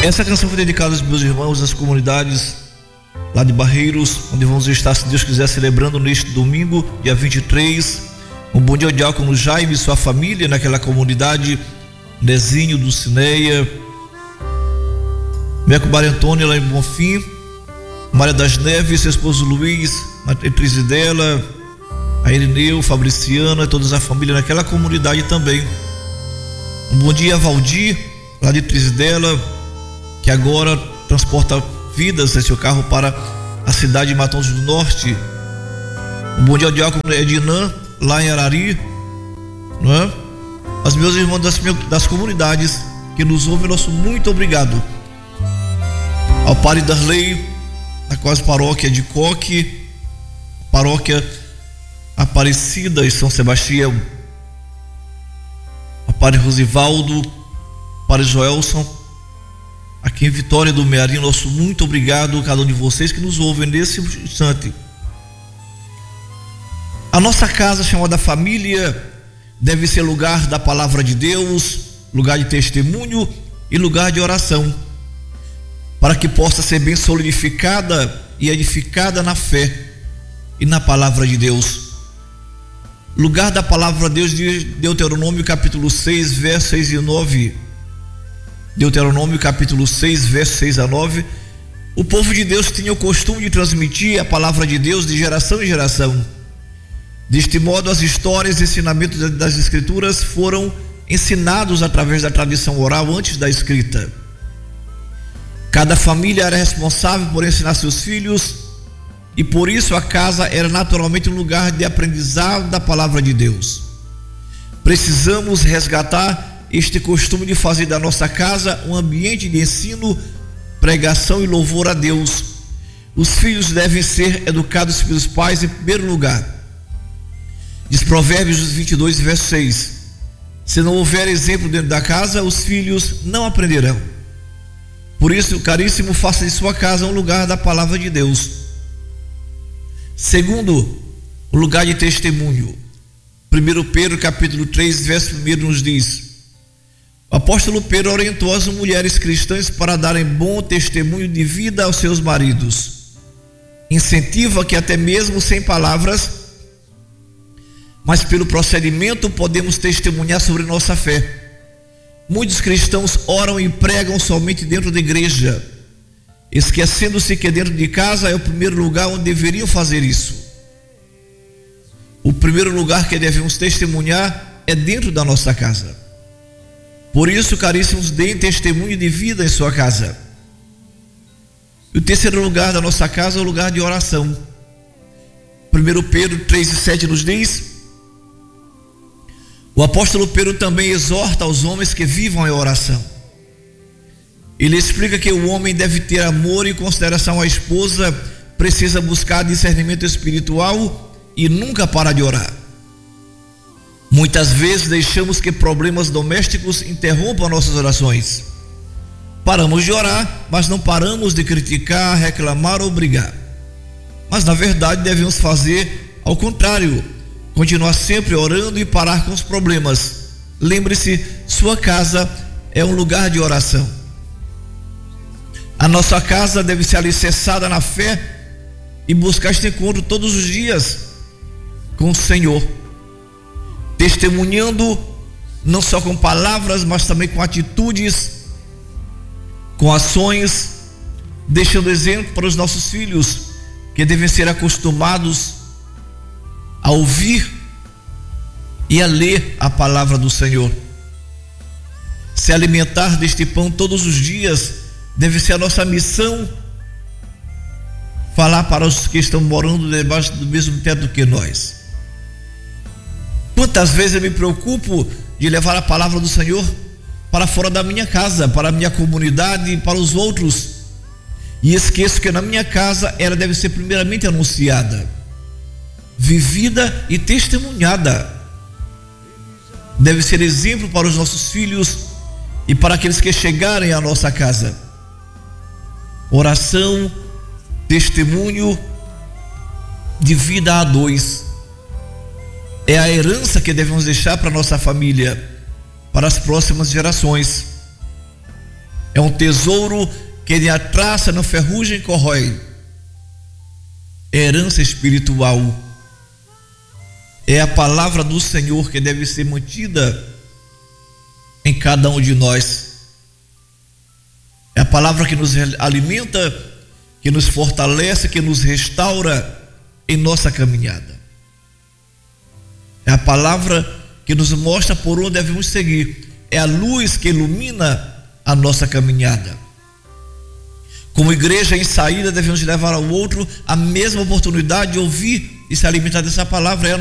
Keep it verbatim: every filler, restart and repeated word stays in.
Essa canção foi dedicada aos meus irmãos das comunidades lá de Barreiros, onde vamos estar, se Deus quiser, celebrando neste domingo, dia vinte e três. Um bom dia ao diácono Jaime e sua família naquela comunidade, Nezinho, Dulcineia, minha comadre Antônia lá em Bonfim, Maria das Neves, seu esposo Luiz, a Trizidela, a Irineu, Fabriciana, toda a família naquela comunidade também. Um bom dia a Valdir, lá de Trizidela, que agora transporta vidas em seu carro para a cidade de Matanhos do Norte. Um bom dia ao diácono Edinã, lá em Arari, não é? Aos meus irmãos das, das comunidades que nos ouvem, nosso muito obrigado. Ao Padre Darley, na quase paróquia de Coque, paróquia Aparecida e São Sebastião, ao Padre Rosivaldo, Padre Joelson, aqui em Vitória do Mearim, nosso muito obrigado a cada um de vocês que nos ouvem nesse instante. A nossa casa, chamada família, deve ser lugar da palavra de Deus, lugar de testemunho e lugar de oração, para que possa ser bem solidificada e edificada na fé e na palavra de Deus. Lugar da palavra de Deus de Deuteronômio capítulo seis, versos seis e nove. Deuteronômio capítulo seis, versos seis a nove. O povo de Deus tinha o costume de transmitir a palavra de Deus de geração em geração. Deste modo, as histórias e ensinamentos das escrituras foram ensinados através da tradição oral antes da escrita. Cada família era responsável por ensinar seus filhos, e por isso a casa era naturalmente um lugar de aprendizado da palavra de Deus. Precisamos resgatar este costume de fazer da nossa casa um ambiente de ensino, pregação e louvor a Deus. Os filhos devem ser educados pelos pais em primeiro lugar. Diz Provérbios vinte e dois, verso seis: se não houver exemplo dentro da casa, os filhos não aprenderão. Por isso, caríssimo, faça de sua casa um lugar da palavra de Deus. Segundo, o lugar de testemunho. primeiro Pedro capítulo três, verso um nos diz: o apóstolo Pedro orientou as mulheres cristãs para darem bom testemunho de vida aos seus maridos. Incentiva que até mesmo sem palavras, mas pelo procedimento podemos testemunhar sobre nossa fé. Muitos cristãos oram e pregam somente dentro da igreja, esquecendo-se que dentro de casa é o primeiro lugar onde deveriam fazer isso. O primeiro lugar que devemos testemunhar é dentro da nossa casa. Por isso, caríssimos, deem testemunho de vida em sua casa. E o terceiro lugar da nossa casa é o lugar de oração. primeiro Pedro três e sete nos diz: o apóstolo Pedro também exorta aos homens que vivam em oração. Ele explica que o homem deve ter amor e consideração à esposa, precisa buscar discernimento espiritual e nunca para de orar. Muitas vezes deixamos que problemas domésticos interrompam nossas orações. Paramos de orar, mas não paramos de criticar, reclamar ou brigar. Mas na verdade devemos fazer ao contrário, continuar sempre orando e parar com os problemas. Lembre-se, sua casa é um lugar de oração. A nossa casa deve ser alicerçada na fé e buscar este encontro todos os dias com o Senhor, testemunhando não só com palavras, mas também com atitudes, com ações, deixando exemplo para os nossos filhos, que devem ser acostumados a ouvir e a ler a palavra do Senhor. Se alimentar deste pão todos os dias deve ser a nossa missão. Falar para os que estão morando debaixo do mesmo teto que nós. Quantas vezes eu me preocupo de levar a palavra do Senhor para fora da minha casa, para a minha comunidade e para os outros, e esqueço que na minha casa ela deve ser primeiramente anunciada, vivida e testemunhada. Deve ser exemplo para os nossos filhos e para aqueles que chegarem à nossa casa. Oração, testemunho de vida a dois é a herança que devemos deixar para nossa família, para as próximas gerações. É um tesouro que nem a traça não ferrugem corrói. É herança espiritual. É a palavra do Senhor que deve ser mantida em cada um de nós. É a palavra que nos alimenta, que nos fortalece, que nos restaura em nossa caminhada. É a palavra que nos mostra por onde devemos seguir. É a luz que ilumina a nossa caminhada. Como igreja em saída, devemos levar ao outro a mesma oportunidade de ouvir e se alimentar dessa palavra. É